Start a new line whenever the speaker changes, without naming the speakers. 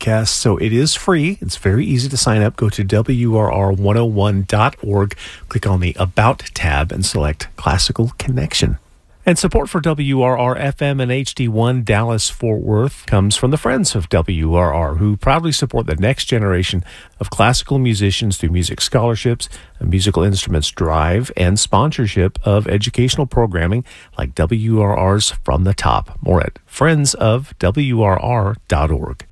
podcast, so it is free. It's very easy to sign up. Go to WRR101.org, click on the About tab, and select Classical Connection. And support for WRR-FM and HD1 Dallas-Fort Worth comes from the friends of WRR, who proudly support the next generation of classical musicians through music scholarships, a musical instruments drive, and sponsorship of educational programming like WRR's From the Top. More at friendsofwrr.org.